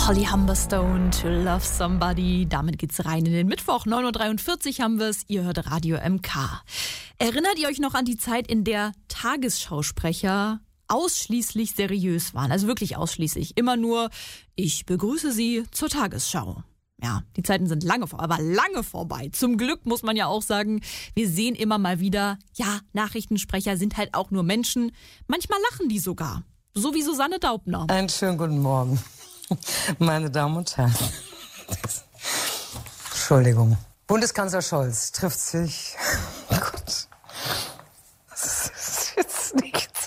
Holly Humberstone, To Love Somebody. Damit geht's rein in den Mittwoch. 9.43 Uhr haben wir es. Ihr hört Radio MK. Erinnert ihr euch noch an die Zeit, in der Tagesschausprecher ausschließlich seriös waren? Also wirklich ausschließlich. Immer nur, ich begrüße Sie zur Tagesschau. Ja, die Zeiten sind lange vorbei. Zum Glück muss man ja auch sagen, wir sehen immer mal wieder, ja, Nachrichtensprecher sind halt auch nur Menschen. Manchmal lachen die sogar. So wie Susanne Daubner. Einen schönen guten Morgen, meine Damen und Herren. Entschuldigung. Bundeskanzler Scholz trifft sich. Oh Gott. Das ist jetzt nichts.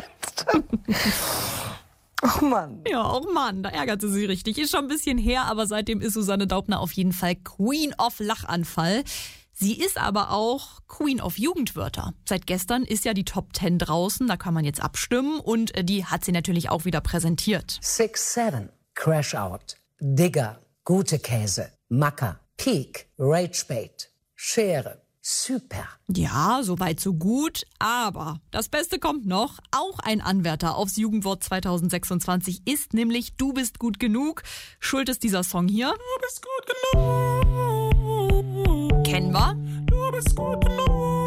Oh Mann. Ja, oh Mann, da ärgerte sie richtig. Ist schon ein bisschen her, aber seitdem ist Susanne Daubner auf jeden Fall Queen of Lachanfall. Sie ist aber auch Queen of Jugendwörter. Seit gestern ist ja die Top 10 draußen, da kann man jetzt abstimmen und die hat sie natürlich auch wieder präsentiert. 6-7, Crash Out, Digger, Gute Käse, Macker, Peak, Ragebait, Schere, Super. Ja, soweit so gut, aber das Beste kommt noch. Auch ein Anwärter aufs Jugendwort 2026 ist nämlich Du bist gut genug. Schuld ist dieser Song hier. Du bist gut genug. Kennen wir. Du bist gut genug.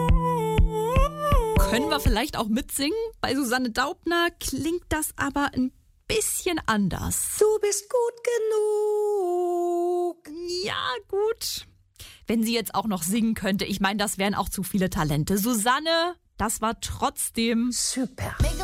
Können wir vielleicht auch mitsingen? Bei Susanne Daubner klingt das aber ein bisschen anders. Du bist gut genug. Ja, gut. Wenn sie jetzt auch noch singen könnte, ich meine, das wären auch zu viele Talente. Susanne, das war trotzdem Super.